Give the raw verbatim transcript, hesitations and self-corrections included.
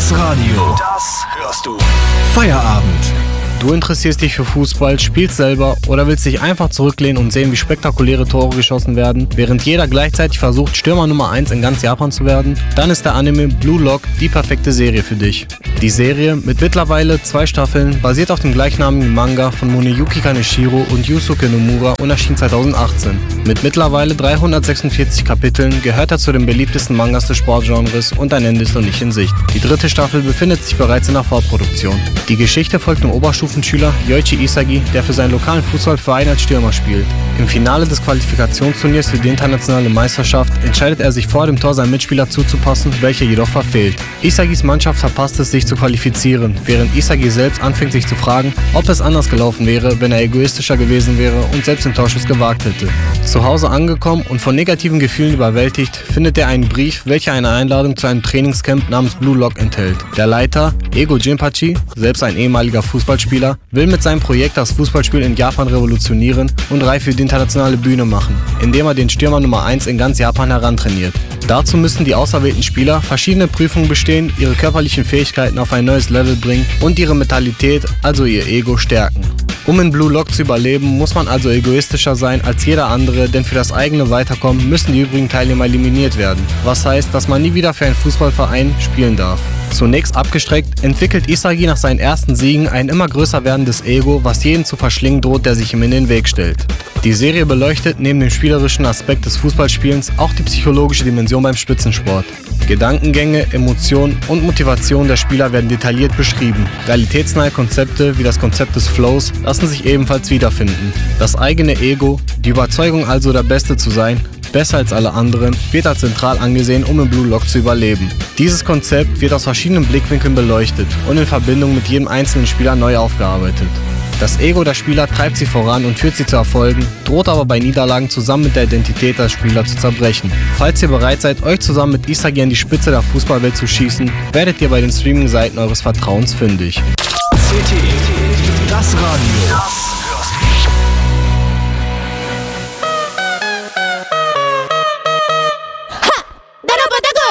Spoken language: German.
Das Radio. Das hörst du. Feierabend. Du interessierst dich für Fußball, spielst selber oder willst dich einfach zurücklehnen und sehen, wie spektakuläre Tore geschossen werden, während jeder gleichzeitig versucht, Stürmer Nummer eins in ganz Japan zu werden? Dann ist der Anime Blue Lock die perfekte Serie für dich. Die Serie, mit mittlerweile zwei Staffeln, basiert auf dem gleichnamigen Manga von Moneyuki Kaneshiro und Yusuke Nomura und erschien zweitausendachtzehn. Mit mittlerweile dreihundertsechsundvierzig Kapiteln gehört er zu den beliebtesten Mangas des Sportgenres und ein Ende ist noch nicht in Sicht. Die dritte Staffel befindet sich bereits in der Vorproduktion. Die Geschichte folgt dem Oberstufenschüler Yoichi Isagi, der für seinen lokalen Fußballverein als Stürmer spielt. Im Finale des Qualifikationsturniers für die internationale Meisterschaft entscheidet er sich vor dem Tor seinen Mitspieler zuzupassen, welcher jedoch verfehlt. Isagis Mannschaft verpasst es, sich zu qualifizieren, während Isagi selbst anfängt sich zu fragen, ob es anders gelaufen wäre, wenn er egoistischer gewesen wäre und selbst den Torschuss gewagt hätte. Zu Hause angekommen und von negativen Gefühlen überwältigt, findet er einen Brief, welcher eine Einladung zu einem Trainingscamp namens Blue Lock enthält. Der Leiter, Ego Jinpachi, selbst ein ehemaliger Fußballspieler, will mit seinem Projekt das Fußballspiel in Japan revolutionieren und reif für die internationale Bühne machen, indem er den Stürmer Nummer eins in ganz Japan herantrainiert. Dazu müssen die auserwählten Spieler verschiedene Prüfungen bestehen, ihre körperlichen Fähigkeiten auf ein neues Level bringen und ihre Mentalität, also ihr Ego, stärken. Um in Blue Lock zu überleben, muss man also egoistischer sein als jeder andere, denn für das eigene Weiterkommen müssen die übrigen Teilnehmer eliminiert werden. Was heißt, dass man nie wieder für einen Fußballverein spielen darf. Zunächst abgestreckt, entwickelt Isagi nach seinen ersten Siegen ein immer größer werdendes Ego, was jeden zu verschlingen droht, der sich ihm in den Weg stellt. Die Serie beleuchtet neben dem spielerischen Aspekt des Fußballspielens auch die psychologische Dimension beim Spitzensport. Gedankengänge, Emotionen und Motivation der Spieler werden detailliert beschrieben. Realitätsnahe Konzepte wie das Konzept des Flows lassen sich ebenfalls wiederfinden. Das eigene Ego, die Überzeugung also der Beste zu sein, besser als alle anderen, wird als zentral angesehen, um im Blue Lock zu überleben. Dieses Konzept wird aus verschiedenen Blickwinkeln beleuchtet und in Verbindung mit jedem einzelnen Spieler neu aufgearbeitet. Das Ego der Spieler treibt sie voran und führt sie zu Erfolgen, droht aber bei Niederlagen zusammen mit der Identität der Spieler zu zerbrechen. Falls ihr bereit seid, euch zusammen mit Isagi an die Spitze der Fußballwelt zu schießen, werdet ihr bei den Streaming-Seiten eures Vertrauens fündig. C T, das Radio.